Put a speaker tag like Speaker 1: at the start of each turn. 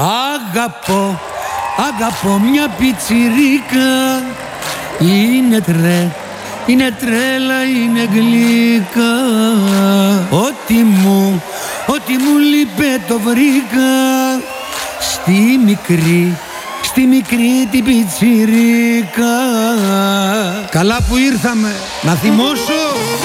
Speaker 1: Αγαπώ μια πιτσιρίκα. Είναι τρέλα, είναι γλυκά. Ό,τι μου λείπε το βρήκα στη μικρή την πιτσιρίκα. Καλά που ήρθαμε. Να θυμώσω